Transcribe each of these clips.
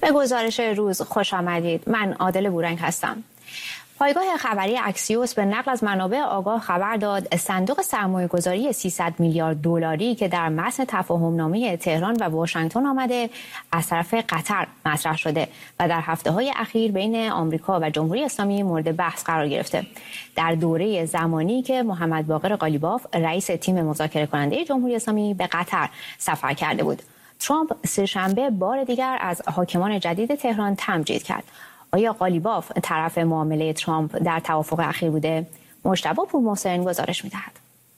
به گزارش روز خوش آمدید. من عادل بورنگ هستم. پایگاه خبری اکسیوس به نقل از منابع آگاه خبر داد صندوق سرمایه‌گذاری 300 میلیارد دلاری که در متن تفاهمنامه تهران و واشنگتن آمده از طرف قطر مطرح شده و در هفته‌های اخیر بین آمریکا و جمهوری اسلامی مورد بحث قرار گرفته. در دوره زمانی که محمد باقر قالیباف رئیس تیم مذاکره کننده جمهوری اسلامی به قطر سفر کرده بود، ترامپ سه‌شنبه بار دیگر از حاکمان جدید تهران تمجید کرد. آیا قالیباف طرف معامله ترامپ در توافق اخیر بوده؟ مجتبی پورمحسن گزارش می‌دهد.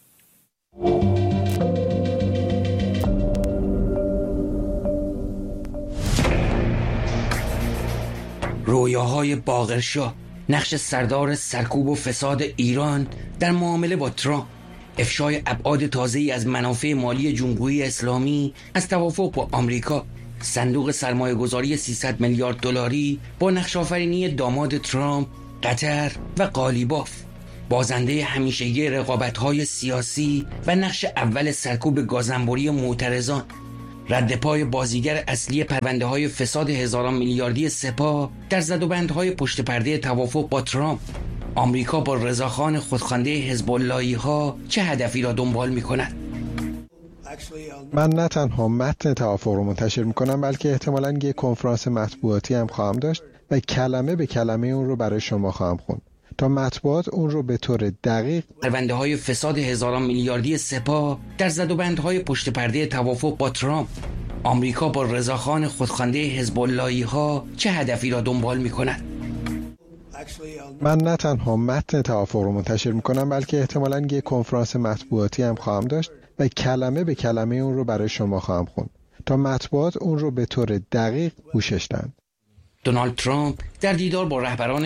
رویاهای باقرشاه، نقش سردار سرکوب و فساد ایران در معامله با ترامپ، افشای ابعاد تازه‌ای از منافع مالی جمهوری اسلامی از توافق با آمریکا، صندوق سرمایه‌گذاری 300 میلیارد دلاری با نقش‌آفرینی داماد ترامپ، قطر و قالیباف، بازنده همیشگی رقابت‌های سیاسی و نقش اول سرکوب گازانبری معترضان، رد پای بازیگر اصلی پرونده‌های فساد هزاران میلیاردی سپاه در زدوبندهای پشت پرده توافق با ترامپ. آمریکا با رضاخان خودخوانده حزب اللهی‌ها چه هدفی را دنبال می‌کند؟ من نه تنها متن توافق رو منتشر میکنم، بلکه احتمالاً یک کنفرانس مطبوعاتی هم خواهم داشت و کلمه به کلمه اون رو برای شما خواهم خوند تا مطبوعات اون رو به طور دقیق. پرونده های فساد هزاران میلیاردی سپاه در زدوبندهای پشت پرده توافق با ترامپ. آمریکا با رضاخان خودخوانده حزب اللهی‌ها چه هدفی را دنبال میکند؟ من نه تنها متن توافق رو منتشر میکنم، بلکه احتمالاً یک کنفرانس مطبوعاتی هم خواهم داشت و کلمه به کلمه اون رو برای شما خواهم خوند تا مطبوعات اون رو به طور دقیق گوشش دهند. دونالد ترامپ در دیدار با رهبران